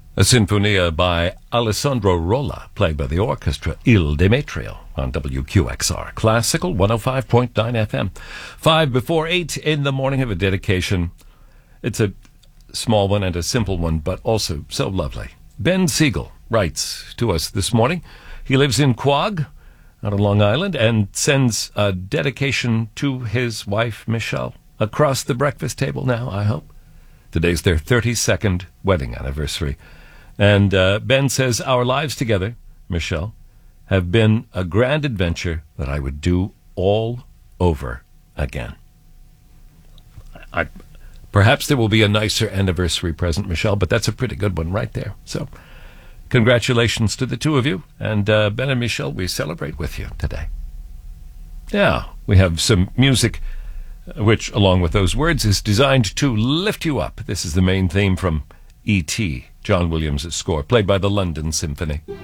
A sinfonia by Alessandro Rolla, played by the orchestra Il Demetrio on WQXR Classical 105.9 FM. 5 before 8 in the morning of a dedication. It's a small one and a simple one, but also so lovely. Ben Siegel writes to us this morning. He lives in Quogue, out on Long Island, and sends a dedication to his wife, Michelle, across the breakfast table now, I hope. Today's their 32nd wedding anniversary. And Ben says, our lives together, Michelle, have been a grand adventure that I would do all over again. Perhaps there will be a nicer anniversary present, Michelle, but that's a pretty good one right there. So congratulations to the two of you. And Ben and Michelle, we celebrate with you today. Yeah, we have some music which, along with those words, is designed to lift you up. This is the main theme from E.T., John Williams' score, played by the London Symphony.